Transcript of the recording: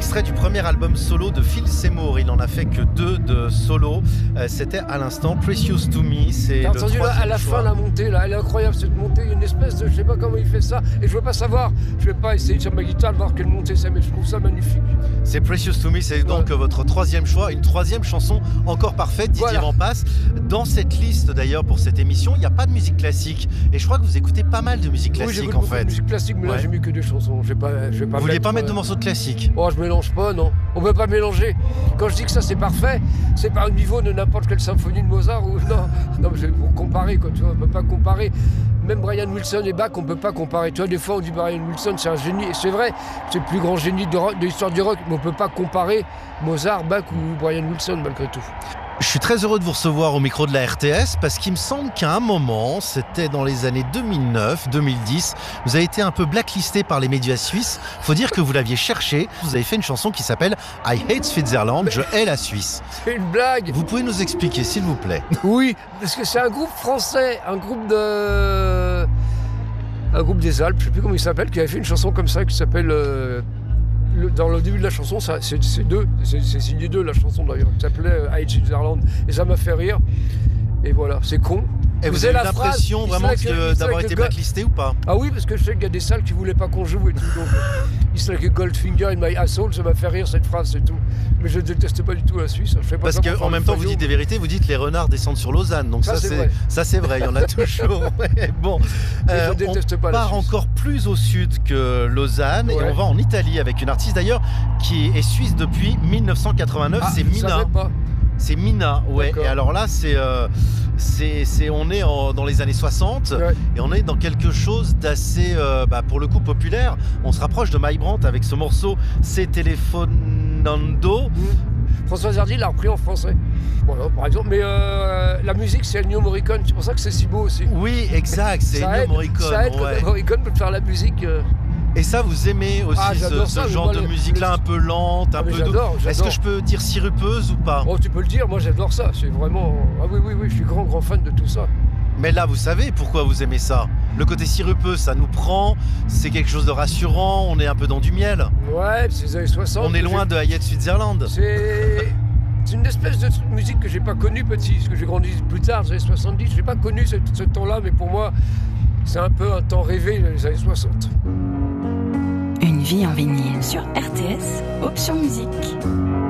Extrait du premier album solo de Phil Seymour. Il en a fait que 2 de solo. C'était à l'instant Precious to Me. C'est t'as le entendu là, à la choix. fin la montée là, elle est incroyable cette montée, il y a une espèce de, je sais pas comment il fait ça, et je veux pas savoir, je vais pas essayer sur ma guitare de voir quelle montée c'est, mais je trouve ça magnifique. C'est Precious to Me, c'est donc votre 3e choix, une 3e chanson encore parfaite, Didier Van Pass. Dans cette liste d'ailleurs pour cette émission, il n'y a pas de musique classique, et je crois que vous écoutez pas mal de musique classique en fait. De musique classique, mais là j'ai mis que des chansons, je vais pas vous vouliez pas mettre de morceaux de classique? Oh, je mélange pas, non. On peut pas mélanger. Quand je dis que ça c'est parfait, c'est pas au niveau de n'importe quelle symphonie de Mozart ou non, mais c'est pour comparer quoi, tu vois, on peut pas comparer. Même Brian Wilson et Bach, on peut pas comparer. Tu vois, des fois on dit Brian Wilson c'est un génie, et c'est vrai, c'est le plus grand génie de l'histoire du rock, mais on peut pas comparer Mozart, Bach ou Brian Wilson malgré tout. Je suis très heureux de vous recevoir au micro de la RTS parce qu'il me semble qu'à un moment, c'était dans les années 2009-2010, vous avez été un peu blacklisté par les médias suisses. Faut dire que vous l'aviez cherché. Vous avez fait une chanson qui s'appelle I Hate Switzerland, je hais la Suisse. C'est une blague. Vous pouvez nous expliquer, s'il vous plaît? Oui, parce que c'est un groupe français, un groupe des Alpes, je sais plus comment il s'appelle, qui avait fait une chanson comme ça qui s'appelle... dans le début de la chanson, c'est signé 2 la chanson d'ailleurs, qui s'appelait I Hate Switzerland, et ça m'a fait rire. Et voilà, c'est con. Et vous avez l'impression vraiment d'avoir été blacklisté ou pas? Ah oui, parce que je sais qu'il y a des salles qui voulaient pas qu'on joue et tout. Donc, It's like a Goldfinger in my asshole, ça m'a fait rire cette phrase, c'est tout. Mais je déteste pas du tout la Suisse. Je fais pas parce qu'en même temps, vous dites des vérités, vous dites les renards descendent sur Lausanne. Donc ça c'est vrai, il y en a toujours. Bon, je déteste pas la Suisse. On part encore plus au sud que Lausanne et on va en Italie avec une artiste d'ailleurs qui est suisse depuis 1989, c'est Mina. C'est Mina, ouais. D'accord. Et alors là, on est dans les années 60 et on est dans quelque chose d'assez, pour le coup, populaire. On se rapproche de Mike Brandt avec ce morceau C'est Telefonando. François Hardy l'a repris en français. Voilà, par exemple. Mais la musique, c'est Ennio Morricone. C'est pour ça que c'est si beau aussi. Oui, exact. C'est Ennio Morricone. Ça aide quand Morricone peut faire la musique. Et ça, vous aimez aussi ce genre de musique-là un peu lente, un peu douce. Est-ce que je peux dire sirupeuse ou pas? Oh, tu peux le dire, moi j'adore ça. C'est vraiment... Ah oui, je suis grand fan de tout ça. Mais là, vous savez pourquoi vous aimez ça? Le côté sirupeux, ça nous prend, c'est quelque chose de rassurant, on est un peu dans du miel. Ouais, c'est les années 60. On est loin de I Hate Switzerland. C'est une espèce de musique que j'ai pas connue petit, parce que j'ai grandi plus tard, dans les années 70. J'ai pas connu ce temps-là, mais pour moi, c'est un peu un temps rêvé, les années 60. Une vie en vinyle sur RTS, option musique.